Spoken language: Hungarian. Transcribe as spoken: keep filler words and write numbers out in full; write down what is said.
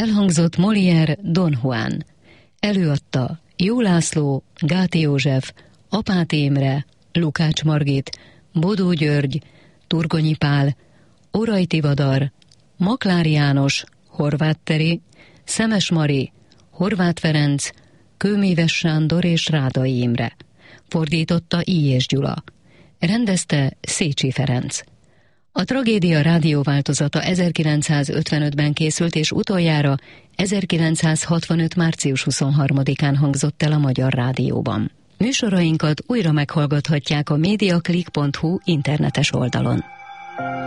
Elhangzott Molière Don Juan. Előadta Jó László, Gáti József, Apáti Imre, Lukács Margit, Bodó György, Turgonyi Pál, Oray Tivadar, Maklári János, Horváth Teri, Szemes Mari, Horváth Ferenc, Kőmíves Sándor és Rádai Imre. Fordította Illyés Gyula. Rendezte Szécsi Ferenc. A tragédia rádióváltozata ezerkilencszázötvenötben készült, és utoljára ezerkilencszázhatvanöt. március huszonharmadikán hangzott el a Magyar Rádióban. Műsorainkat újra meghallgathatják a mediaclick pont hu internetes oldalon.